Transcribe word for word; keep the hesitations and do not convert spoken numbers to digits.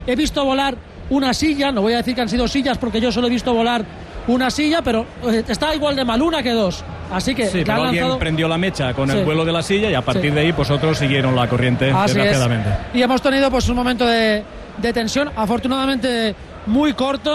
He visto volar una silla, no voy a decir que han sido sillas porque yo solo he visto volar una silla, pero eh, está igual de mal una que dos. Así que, sí, que pero han alguien lanzado... prendió la mecha con sí. el vuelo de la silla y a partir sí. de ahí pues otros siguieron la corriente, Así desgraciadamente. Es. Y hemos tenido pues un momento de, de tensión, afortunadamente muy corto.